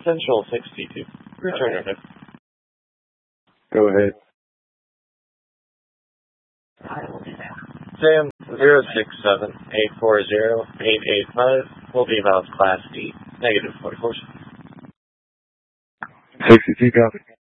Central 62. Return order. Go ahead. Sam 067-840-885 will be about Class D. -44. 62 copy.